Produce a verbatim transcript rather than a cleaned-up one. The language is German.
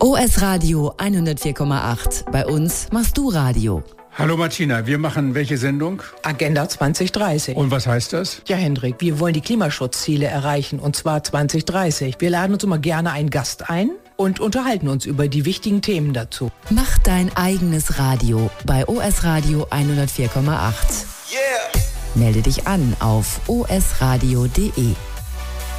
O S Radio hundertvier Komma acht. Bei uns machst du Radio. Hallo Martina, wir machen welche Sendung? Agenda zwanzig dreißig. Und was heißt das? Ja, Hendrik, wir wollen die Klimaschutzziele erreichen, und zwar zwanzig dreißig. Wir laden uns immer gerne einen Gast ein und unterhalten uns über die wichtigen Themen dazu. Mach dein eigenes Radio bei O S Radio hundertvier Komma acht. Yeah. Melde dich an auf o s radio punkt d e.